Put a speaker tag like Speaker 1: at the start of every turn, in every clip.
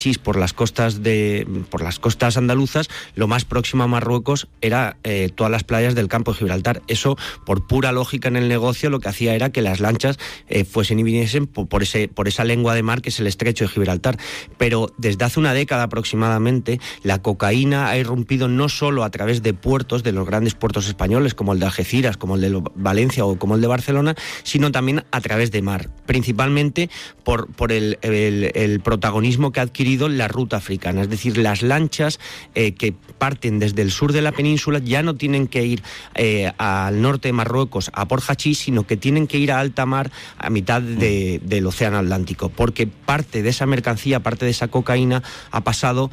Speaker 1: por las costas andaluzas, lo más próximo a Marruecos era todas las playas del Campo de Gibraltar. Eso, por pura lógica en el negocio, lo que hacía era que las lanchas fuesen y viniesen por esa lengua de mar que es el Estrecho de Gibraltar. Pero desde hace una década aproximadamente, la cocaína ha irrumpido no solo a través de puertos, de los grandes puertos españoles, como el de Algeciras, como el de Valencia o como el de Barcelona, sino también a través de mar, principalmente por el protagonismo que ha adquirido la ruta africana. Es decir, las lanchas que parten desde el sur de la península ya no tienen que ir al norte de Marruecos, a Port Hachís, sino que tienen que ir a alta mar, a mitad del Océano Atlántico, porque parte de esa mercancía, parte de esa cocaína ha pasado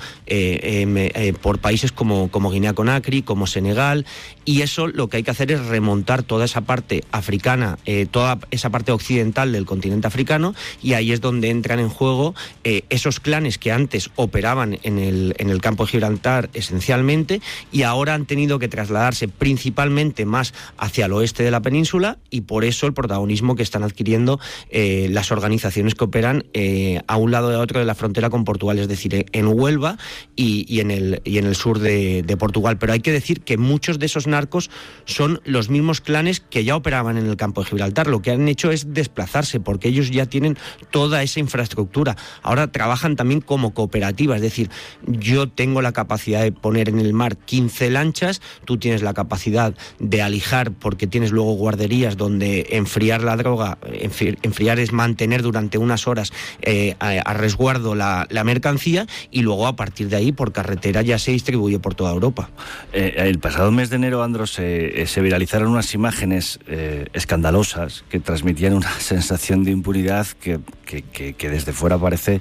Speaker 1: por países como Guinea-Conakry, como Senegal, y eso lo que hay que hacer es remontar toda esa parte africana, toda esa parte occidental del continente africano, y ahí es donde entran en juego esos clanes que antes operaban en el Campo de Gibraltar esencialmente, y ahora han tenido que trasladarse principalmente más hacia el oeste de la península, y por eso el protagonismo que están adquiriendo las organizaciones que operan a un lado de otro de la frontera con Portugal, es decir, en Huelva y en el sur de Portugal. Pero hay que decir que muchos de esos narcos son los mismos clanes que ya operaban en el Campo de Gibraltar. Lo que han hecho es desplazarse, porque ellos ya tienen toda esa infraestructura. Ahora trabajan también como cooperativa, es decir, yo tengo la capacidad de poner en el mar 15 lanchas, tú tienes la capacidad de alijar, porque tienes luego guarderías donde enfriar la droga, enfriar es mantener durante unas horas a resguardo la mercancía, y luego a partir de ahí por carretera ya se distribuye por toda Europa.
Speaker 2: El pasado mes de enero, Andros, se viralizaron unas imágenes escandalosas que transmitían una sensación de impunidad que desde fuera parece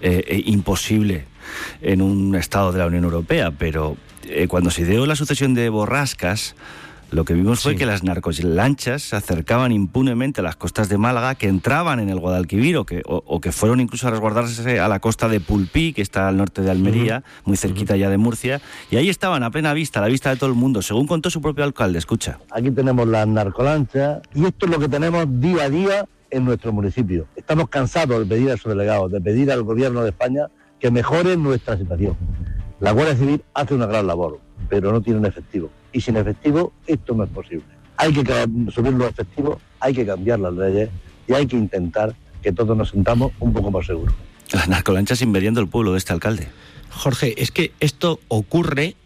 Speaker 2: imposible en un Estado de la Unión Europea, pero cuando se dio la sucesión de borrascas, lo que vimos fue que las narcolanchas se acercaban impunemente a las costas de Málaga, que entraban en el Guadalquivir o que fueron incluso a resguardarse a la costa de Pulpí, que está al norte de Almería, muy cerquita ya de Murcia, y ahí estaban a plena vista, a la vista de todo el mundo, según contó su propio alcalde. Escucha.
Speaker 3: Aquí tenemos las narcolanchas y esto es lo que tenemos día a día en nuestro municipio. Estamos cansados de pedir a sus delegados, de pedir al gobierno de España que mejore nuestra situación. La Guardia Civil hace una gran labor, pero no tienen efectivo. Y sin efectivo esto no es posible. Hay que subir los efectivos, hay que cambiar las leyes y hay que intentar que todos nos sintamos un poco más seguros.
Speaker 2: Las narcolanchas invadiendo el pueblo de este alcalde.
Speaker 1: Jorge, es que esto ocurre,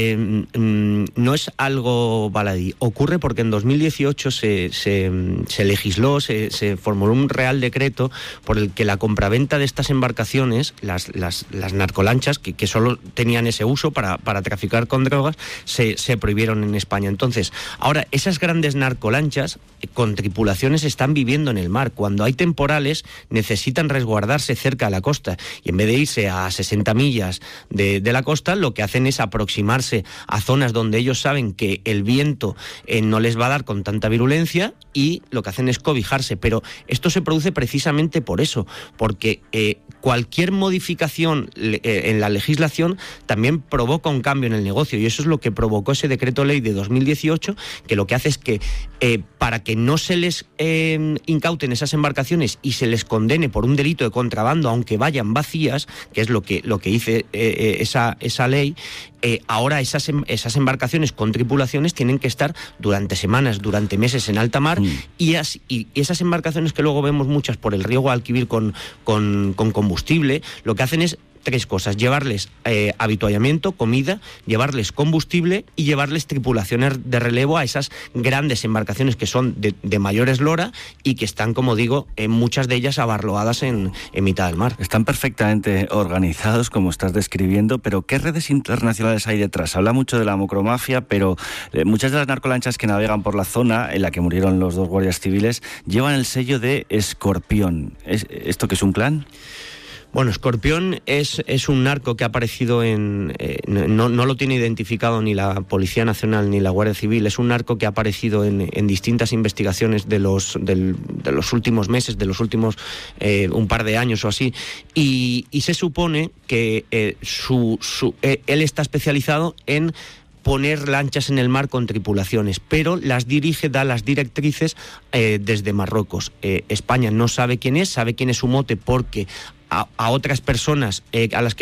Speaker 1: no es algo baladí, ocurre porque en 2018 se legisló, se formuló un real decreto por el que la compraventa de estas embarcaciones, las narcolanchas, que solo tenían ese uso para traficar con drogas, se prohibieron en España. Entonces, ahora esas grandes narcolanchas con tripulaciones están viviendo en el mar. Cuando hay temporales necesitan resguardarse cerca de la costa, y en vez de irse a 60 millas de la costa, lo que hacen es aproximarse a zonas donde ellos saben que el viento no les va a dar con tanta virulencia, y lo que hacen es cobijarse. Pero esto se produce precisamente por eso, porque cualquier modificación en la legislación también provoca un cambio en el negocio, y eso es lo que provocó ese decreto ley de 2018, que lo que hace es que para que no se les incauten esas embarcaciones y se les condene por un delito de contrabando, aunque vayan vacías, que es lo que dice esa ley, ahora esas embarcaciones con tripulaciones tienen que estar durante semanas, durante meses en alta mar, y esas embarcaciones que luego vemos muchas por el río Guadalquivir con combustible, lo que hacen es tres cosas: llevarles habituallamiento, comida, llevarles combustible y llevarles tripulaciones de relevo a esas grandes embarcaciones que son de mayor eslora y que están, como digo, muchas de ellas abarroadas en mitad del mar.
Speaker 2: Están perfectamente organizados, como estás describiendo, pero ¿qué redes internacionales hay detrás? Habla mucho de la macromafia, pero muchas de las narcolanchas que navegan por la zona en la que murieron los 2 guardias civiles llevan el sello de Escorpión. ¿Esto qué es, un clan?
Speaker 1: Bueno, Escorpión es un narco que ha aparecido no lo tiene identificado ni la Policía Nacional ni la Guardia Civil. Es un narco que ha aparecido en distintas investigaciones de los últimos meses, de los últimos un par de años o así, y se supone que él está especializado en poner lanchas en el mar con tripulaciones, pero da las directrices desde Marruecos. España no sabe quién es su mote, porque a otras personas a las que